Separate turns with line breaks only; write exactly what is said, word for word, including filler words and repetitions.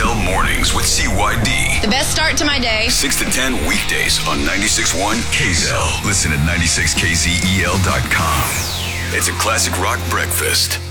L Mornings with C Y D.
The best start to my day.
six to ten weekdays on ninety-six point one K Z L. Listen at ninety-six K Z E L dot com. It's a classic rock breakfast.